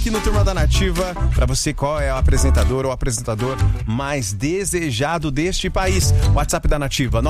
aqui no Turma da Nativa pra você qual é o apresentador ou apresentador mais desejado deste país. WhatsApp da Nativa,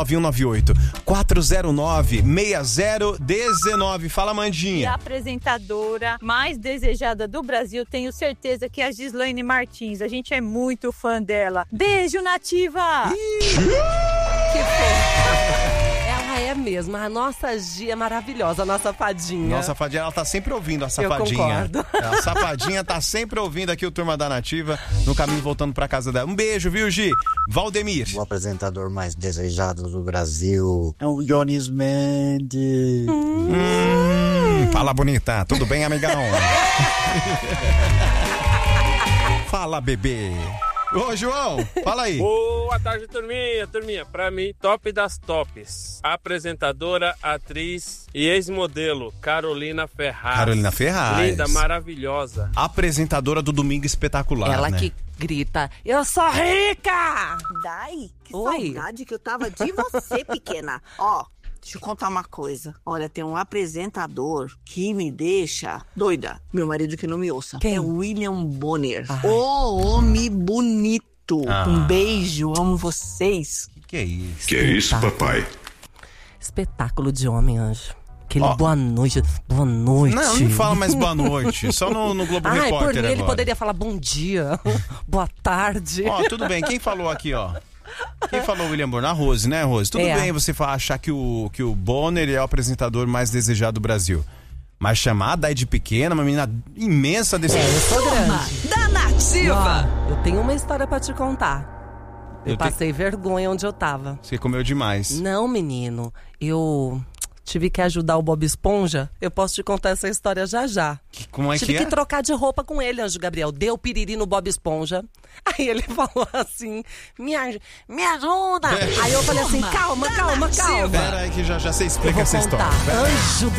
9198-409-6019. Fala, E Mandinha. a apresentadora mais desejada do Brasil, tenho certeza que é a Gislaine Martins. A gente é muito fã dela. Beijo, Nativa! Que fofo. Ela é mesmo, a nossa Gia é maravilhosa, a nossa fadinha. Nossa fadinha, ela tá sempre ouvindo a safadinha. Eu concordo. A safadinha tá sempre ouvindo aqui o Turma da Nativa no caminho voltando pra casa dela. Um beijo, viu, Gi? Valdemir. O apresentador mais desejado do Brasil é o Jones Mendes. Fala, bonita. Tudo bem, amigão? Fala, bebê. Ô, João, fala aí. Boa tarde, turminha. Pra mim, top das tops. Apresentadora, atriz e ex-modelo, Carolina Ferraz. Carolina Ferraz. Linda, maravilhosa. Apresentadora do Domingo Espetacular, Ela né? que grita, eu sou rica! Dai, que Oi. saudade que eu tava de você, pequena. Ó, deixa eu contar uma coisa. Olha, tem um apresentador que me deixa doida. Meu marido que não me ouça. Quem? É o William Bonner. Ai. O homem bonito. Ah. Um beijo, amo vocês. Que é isso? Que é isso, papai? Espetáculo de homem, anjo. Aquele Ó. boa noite, boa noite. Não fala mais boa noite. Só no Globo Ai, por Repórter mim ele agora. poderia falar bom dia, boa tarde. Ó, tudo bem. Quem falou aqui, ó? Quem falou William Bonner? A Rose, né, Rose? Tudo É. bem você achar que o Bonner é o apresentador mais desejado do Brasil. Mas chamar a Dai de pequena, uma menina imensa desse... Eu sou grande. Da Nativa! Ó, eu tenho uma história pra te contar. Eu Eu te- passei vergonha onde eu tava. Você comeu demais. Não, menino, eu tive que ajudar o Bob Esponja. Eu posso te contar essa história já já. Como é Tive que que é? trocar de roupa com ele, Anjo Gabriel. Deu piriri no Bob Esponja. Aí ele falou assim, me ajuda. Aí eu falei assim, calma. Pera aí que já você Eu explica vou essa história. contar. Anjo do